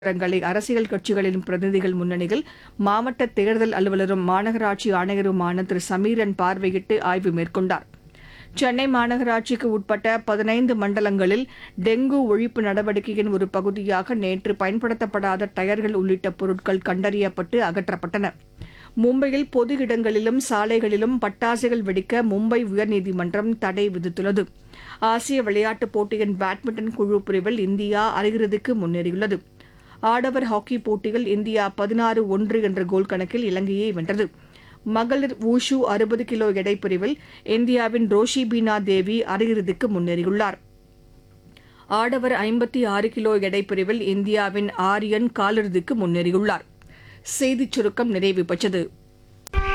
விவரங்களை அரசியல் கட்சிகளின் பிரதிநிதிகள் முன்னிலையில் மாவட்ட தேர்தல் அலுவலரும் மாநகராட்சி ஆணையருமான திரு சமீரன் பார்வையிட்டு ஆய்வு மேற்கொண்டார். சென்னை மாநகராட்சிக்கு உட்பட்ட 15 மண்டலங்களில் டெங்கு ஒழிப்பு நடவடிக்கையின் ஒரு பகுதியாக நேற்று பயன்படுத்தப்படாத டயர்கள் உள்ளிட்ட பொருட்கள் கண்டறியப்பட்டு அகற்றப்பட்டன. மும்பையில் பொது இடங்களிலும் சாலைகளிலும் பட்டாசுகள் வெடிக்க மும்பை உயர்நீதிமன்றம் தடை விதித்துள்ளது. ஆசிய விளையாட்டுப் போட்டியின் பேட்மிண்டன் குழு பிரிவில் இந்தியா அரையிறுதிக்கு முன்னேறியுள்ளது. ஆடவர் ஹாக்கி போட்டியில் இந்தியா 16-1 என்ற கோல் கணக்கில் இலங்கையை வென்றது. மகளிர் வூஷு 60 கிலோ எடை பிரிவில் இந்தியாவின் ரோஷிபீனா தேவி அரையிறுதிக்கு முன்னேறியுள்ளார். ஆடவர் 56 கிலோ எடை பிரிவில் இந்தியாவின் ஆரியன் காலிறுதிக்கு முன்னேறியுள்ளார். செய்திச் சுருக்கம் நிறைவு பெற்றது.